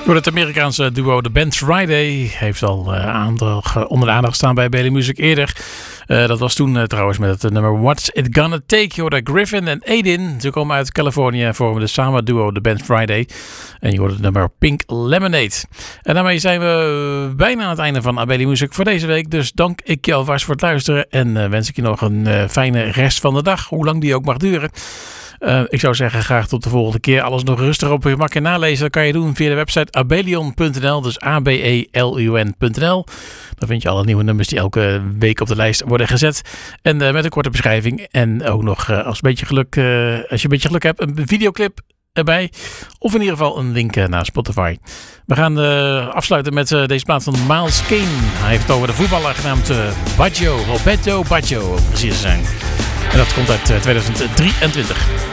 Door het Amerikaanse duo The Band Friday heeft al onder de aandacht gestaan bij Bailey Music eerder. Dat was toen trouwens met het nummer What's It Gonna Take? Je hoorde Griffin en Aiden. Ze komen uit Californië en vormen samen duo The Band Friday. En je hoorde het nummer Pink Lemonade. En daarmee zijn we bijna aan het einde van Bailey Music voor deze week. Dus dank ik je alvast voor het luisteren. En wens ik je nog een fijne rest van de dag. Hoe lang die ook mag duren. Ik zou zeggen, graag tot de volgende keer. Alles nog rustig op je gemak en nalezen. Dat kan je doen via de website abelion.nl. Dus abelun.nl. Dan vind je alle nieuwe nummers die elke week op de lijst worden gezet. En met een korte beschrijving. En ook nog als je een beetje geluk hebt, een videoclip erbij. Of in ieder geval een link naar Spotify. We gaan afsluiten met deze plaat van Miles Kane. Hij heeft het over de voetballer genaamd Roberto Baggio, om precies te zijn. En dat komt uit 2023.